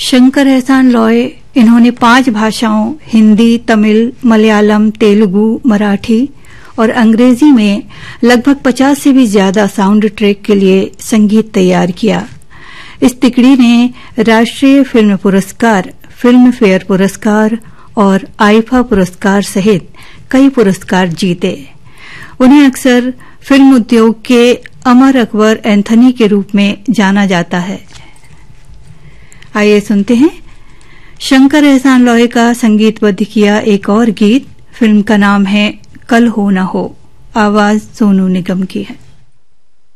शंकर एहसान लॉय, इन्होंने 5 भाषाओं हिंदी, तमिल, मलयालम, तेलुगु, मराठी और अंग्रेजी में लगभग 50 से भी ज्यादा साउंड ट्रैक के लिए संगीत तैयार किया। इस तिकड़ी ने राष्ट्रीय फिल्म पुरस्कार, फिल्म फेयर पुरस्कार और आईफा पुरस्कार सहित कई पुरस्कार जीते। उन्हें अक्सर फिल्म उद्योग के अमर अकबर एंथनी के रूप में जाना जाता है। आइए सुनते हैं शंकर एहसान लॉय का संगीतबद्ध किया एक और गीत। फिल्म का नाम है कल हो न हो। आवाज सोनू निगम की है।